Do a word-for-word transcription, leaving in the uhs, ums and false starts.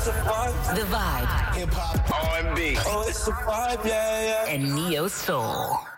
it's a vibe. The Vibe. Hip hop, R and B. Oh, it's a vibe, yeah, yeah. And Neo Soul.